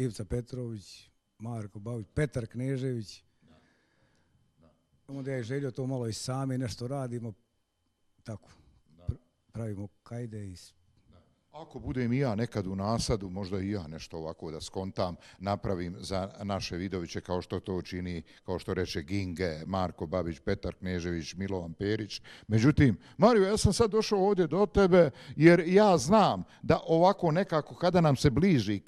Ivica Petrović, Marko Babić, Petar Knežević. Onda ja je želio to malo i sami nešto radimo, tako, pravimo kajde i... Ako budem i ja nekad u nasadu, možda i ja nešto ovako da skontam, napravim za naše Vidoviće kao što to čini, kao što reče Ginge, Marko Babić, Petar Knežević, Milovan Perić. Međutim, Mario, ja sam sad došao ovdje do tebe jer ja znam da ovako nekako kada nam se bliži